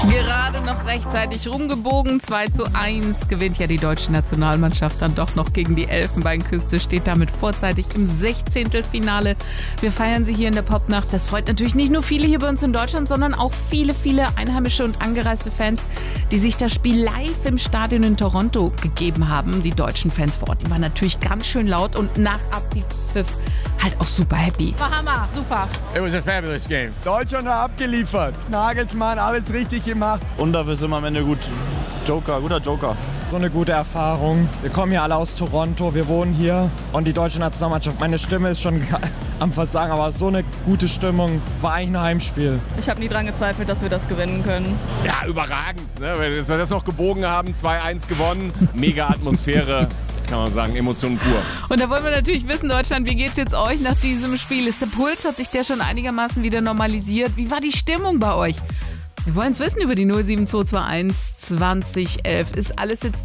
Gerade noch rechtzeitig rumgebogen, 2:1 gewinnt ja die deutsche Nationalmannschaft dann doch noch gegen die Elfenbeinküste, steht damit vorzeitig im 16. Finale. Wir feiern sie hier in der Popnacht. Das freut natürlich nicht nur viele hier bei uns in Deutschland, sondern auch viele, viele einheimische und angereiste Fans, die sich das Spiel live im Stadion in Toronto gegeben haben. Die deutschen Fans vor Ort, die waren natürlich ganz schön laut und nach Abpfiff halt auch super happy. War Hammer, super. It was a fabulous game. Deutschland hat abgeliefert. Nagelsmann, alles richtig gemacht. Und dafür sind wir am Ende gut. Guter Joker. So eine gute Erfahrung. Wir kommen hier alle aus Toronto, wir wohnen hier. Und die deutsche Nationalmannschaft, meine Stimme ist schon am Versagen, aber so eine gute Stimmung. War eigentlich ein Heimspiel. Ich habe nie dran gezweifelt, dass wir das gewinnen können. Ja, überragend. Ne? Wenn wir das noch gebogen haben, 2:1 gewonnen. Mega Atmosphäre. Kann man sagen, Emotionen pur. Und da wollen wir natürlich wissen, Deutschland, wie geht's jetzt euch nach diesem Spiel? Ist der Puls, hat sich der schon einigermaßen wieder normalisiert? Wie war die Stimmung bei euch? Wir wollen es wissen über die 07221 2011. Ist alles jetzt